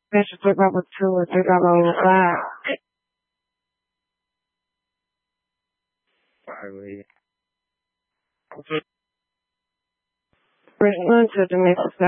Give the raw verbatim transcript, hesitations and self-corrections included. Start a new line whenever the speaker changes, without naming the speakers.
Deixa eu pegar você, vou pegar lá o lugar.
Highway.
Antes de me